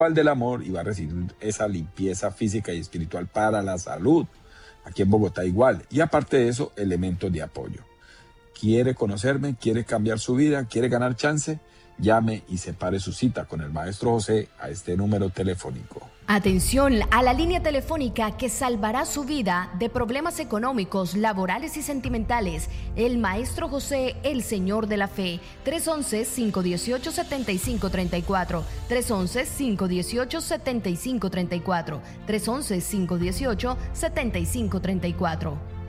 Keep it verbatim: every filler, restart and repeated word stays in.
del amor y va a recibir esa limpieza física y espiritual para la salud. Aquí en Bogotá igual. Y aparte de eso, elementos de apoyo. ¿Quiere conocerme? ¿Quiere cambiar su vida? ¿Quiere ganar chance? Llame y separe su cita con el maestro José a este número telefónico. Atención a la línea telefónica que salvará su vida de problemas económicos, laborales y sentimentales. El maestro José, el Señor de la Fe. tres once, cinco dieciocho, setenta y cinco treinta y cuatro. tres once, cinco dieciocho, setenta y cinco treinta y cuatro. tres once, cinco dieciocho, setenta y cinco treinta y cuatro.